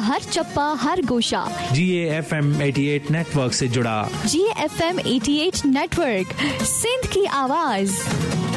हर चप्पा हर गोशा GAFM 88 network से जुड़ा। GAFM 88 नेटवर्क, सिंध की आवाज।